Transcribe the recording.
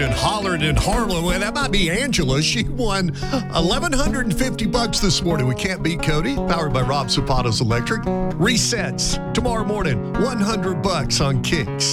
and hollered in Harlem. And that might be Angela. She won $1,150 this morning. We can't beat Cody. Powered by Rob Zapato's Electric. Resets tomorrow morning. $100 on Kicks.